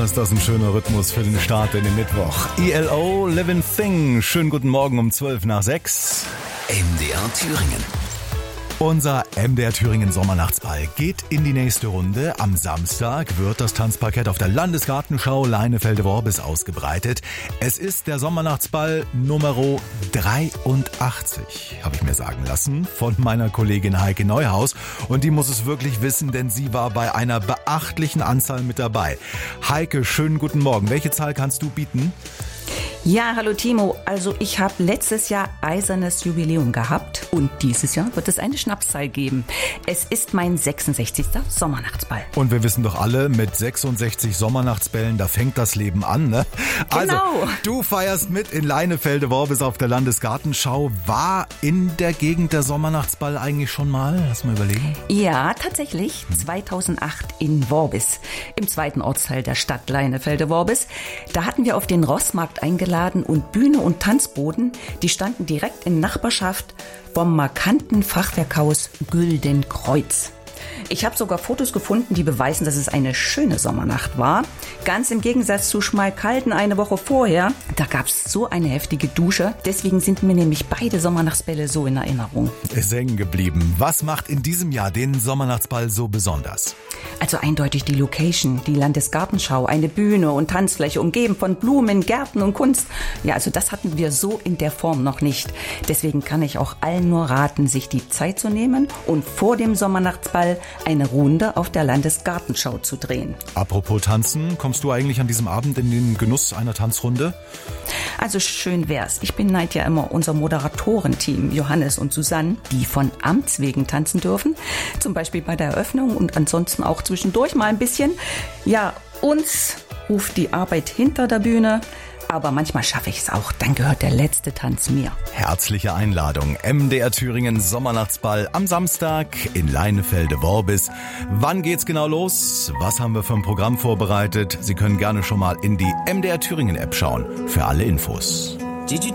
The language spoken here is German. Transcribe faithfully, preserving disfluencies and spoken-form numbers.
ist das ein schöner Rhythmus für den Start in den Mittwoch. I L O, Living Thing. Schönen guten Morgen um zwölf nach sechs. M D R Thüringen. Unser M D R Thüringen Sommernachtsball geht in die nächste Runde. Am Samstag wird das Tanzparkett auf der Landesgartenschau Leinefelde-Worbis ausgebreitet. Es ist der Sommernachtsball Nummer dreiundachtzig, habe ich mir sagen lassen, von meiner Kollegin Heike Neuhaus. Und die muss es wirklich wissen, denn sie war bei einer beachtlichen Anzahl mit dabei. Heike, schönen guten Morgen. Welche Zahl kannst du bieten? Ja, hallo Timo. Also ich habe letztes Jahr eisernes Jubiläum gehabt und dieses Jahr wird es eine Schnapszahl geben. Es ist mein sechsundsechzigster Sommernachtsball. Und wir wissen doch alle, mit sechsundsechzig Sommernachtsbällen, da fängt das Leben an, ne? Also, genau. Du feierst mit in Leinefelde-Worbis auf der Landesgartenschau. War in der Gegend der Sommernachtsball eigentlich schon mal? Lass mal überlegen. Ja, tatsächlich. zweitausendacht in Worbis, im zweiten Ortsteil der Stadt Leinefelde-Worbis. Da hatten wir auf den Rossmarkt eingeladen und Bühne und Tanzboden, die standen direkt in Nachbarschaft vom markanten Fachwerkhaus Güldenkreuz. Ich habe sogar Fotos gefunden, die beweisen, dass es eine schöne Sommernacht war. Ganz im Gegensatz zu Schmalkalden eine Woche vorher. Da gab es so eine heftige Dusche. Deswegen sind mir nämlich beide Sommernachtsbälle so in Erinnerung. Ist hängen geblieben. Was macht in diesem Jahr den Sommernachtsball so besonders? Also eindeutig die Location, die Landesgartenschau, eine Bühne und Tanzfläche, umgeben von Blumen, Gärten und Kunst. Ja, also das hatten wir so in der Form noch nicht. Deswegen kann ich auch allen nur raten, sich die Zeit zu nehmen und vor dem Sommernachtsball eine Runde auf der Landesgartenschau zu drehen. Apropos Tanzen, kommst du eigentlich an diesem Abend in den Genuss einer Tanzrunde? Also schön wär's. Ich beneide ja immer unser Moderatorenteam, Johannes und Susanne, die von Amts wegen tanzen dürfen. Zum Beispiel bei der Eröffnung und ansonsten auch zwischendurch mal ein bisschen. Ja, uns ruft die Arbeit hinter der Bühne. Aber manchmal schaffe ich es auch. Dann gehört der letzte Tanz mir. Herzliche Einladung. M D R Thüringen Sommernachtsball am Samstag in Leinefelde-Worbis. Wann geht's genau los? Was haben wir für ein Programm vorbereitet? Sie können gerne schon mal in die M D R Thüringen App schauen für alle Infos. Did you